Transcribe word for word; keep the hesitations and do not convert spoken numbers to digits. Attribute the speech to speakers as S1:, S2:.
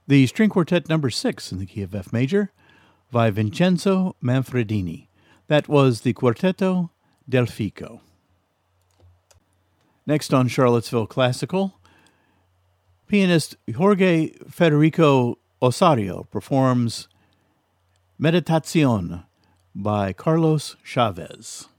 S1: The String Quartet number six in the key of F major by Vincenzo Manfredini. That was the Quartetto del Fico. Next on Charlottesville Classical, pianist Jorge Federico Osario performs Meditación by Carlos Chavez.